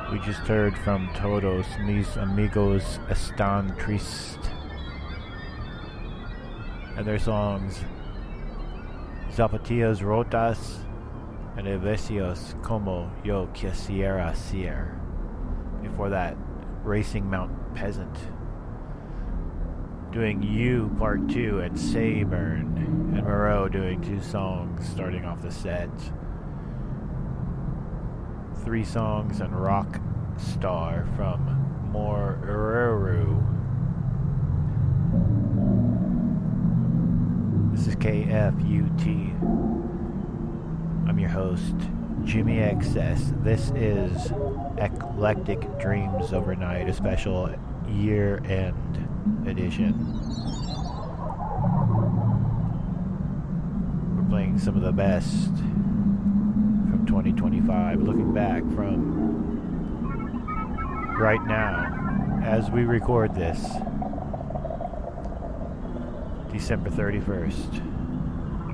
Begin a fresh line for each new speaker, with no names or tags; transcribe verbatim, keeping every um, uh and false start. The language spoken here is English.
We just heard from Todos Mis Amigos Están Triste and their songs Zapatillas Rotas and Evesios Como Yo Quisiera Ser. Before that, Racing Mount Peasant doing You Part two, and Sayburn and Moreau doing two songs starting off the set. Three songs and Rock Star from Moreru. This is K F U T. I'm your host, Jimmy X S. This is Eclectic Dreams Overnight, a special year-end edition. We're playing some of the best from twenty twenty-five, looking back from right now as we record this, December thirty-first.